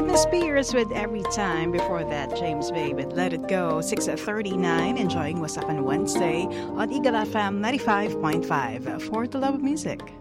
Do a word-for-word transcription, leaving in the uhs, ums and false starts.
Britney Spears with Every Time. Before that, James Bay with Let It Go. six thirty-nine, enjoying Wasakan Wednesday on Eagle F M ninety-five point five for the love of music.